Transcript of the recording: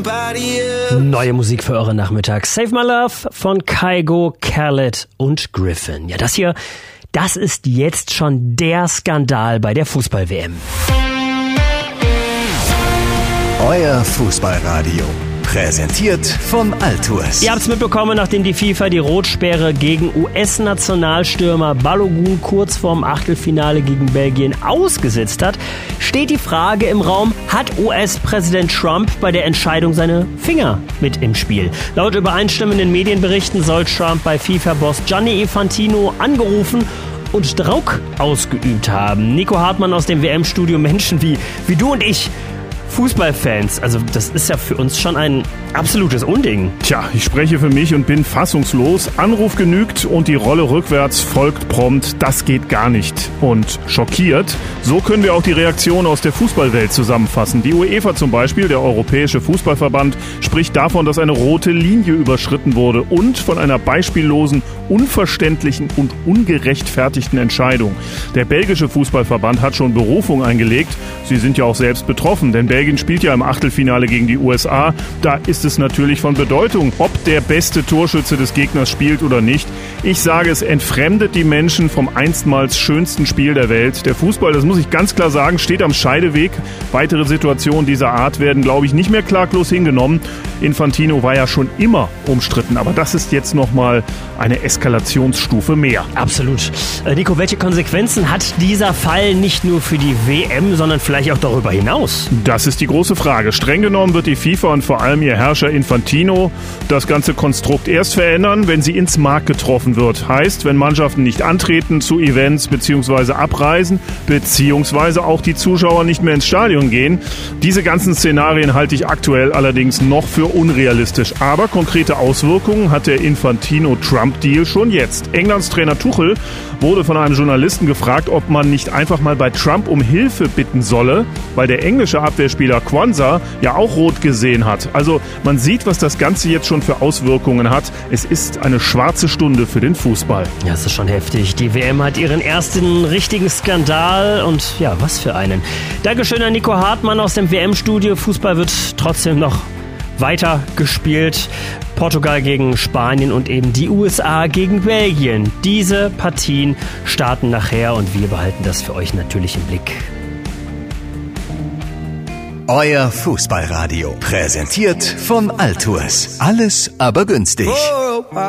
Neue Musik für eure Nachmittag. Save My Love von Kygo, Khaled und Griffin. Ja, das ist jetzt schon der Skandal bei der Fußball-WM. Euer Fußballradio. Präsentiert von Altours. Ihr habt's mitbekommen, nachdem die FIFA die Rotsperre gegen US-Nationalstürmer Balogun kurz vorm Achtelfinale gegen Belgien ausgesetzt hat, steht die Frage im Raum, hat US-Präsident Trump bei der Entscheidung seine Finger mit im Spiel? Laut übereinstimmenden Medienberichten soll Trump bei FIFA-Boss Gianni Infantino angerufen und Druck ausgeübt haben. Nico Hartmann aus dem WM-Studio, Menschen wie du und ich, Fußballfans, also das ist ja für uns schon ein absolutes Unding. Tja, ich spreche für mich und bin fassungslos. Anruf genügt und die Rolle rückwärts folgt prompt. Das geht gar nicht. Und schockiert, so können wir auch die Reaktion aus der Fußballwelt zusammenfassen. Die UEFA zum Beispiel, der Europäische Fußballverband, spricht davon, dass eine rote Linie überschritten wurde und von einer beispiellosen, unverständlichen und ungerechtfertigten Entscheidung. Der belgische Fußballverband hat schon Berufung eingelegt. Sie sind ja auch selbst betroffen, denn Belgien spielt ja im Achtelfinale gegen die USA. Da ist es natürlich von Bedeutung, ob der beste Torschütze des Gegners spielt oder nicht. Ich sage, es entfremdet die Menschen vom einstmals schönsten Spiel der Welt. Der Fußball, das muss ich ganz klar sagen, steht am Scheideweg. Weitere Situationen dieser Art werden, glaube ich, nicht mehr klaglos hingenommen. Infantino war ja schon immer umstritten, aber das ist jetzt nochmal eine Eskalationsstufe mehr. Absolut. Nico, welche Konsequenzen hat dieser Fall nicht nur für die WM, sondern vielleicht auch darüber hinaus? Das ist die große Frage. Streng genommen wird die FIFA und vor allem ihr Herrscher Infantino das ganze Konstrukt erst verändern, wenn sie ins Mark getroffen wird. Heißt, wenn Mannschaften nicht antreten zu Events bzw. abreisen, beziehungsweise auch die Zuschauer nicht mehr ins Stadion gehen. Diese ganzen Szenarien halte ich aktuell allerdings noch für unrealistisch. Aber konkrete Auswirkungen hat der Infantino-Trump-Deal schon jetzt. Englands Trainer Tuchel wurde von einem Journalisten gefragt, ob man nicht einfach mal bei Trump um Hilfe bitten solle, weil der englische Abwehrspieler Quansah ja auch rot gesehen hat. Also man sieht, was das Ganze jetzt schon für Auswirkungen hat. Es ist eine schwarze Stunde für den Fußball. Ja, es ist schon heftig. Die WM hat ihren ersten richtigen Skandal und ja, was für einen. Dankeschön an Nico Hartmann aus dem WM-Studio. Fußball wird trotzdem noch weiter gespielt. Portugal gegen Spanien und eben die USA gegen Belgien. Diese Partien starten nachher und wir behalten das für euch natürlich im Blick. Euer Fußballradio. Präsentiert von Altours. Alles aber günstig.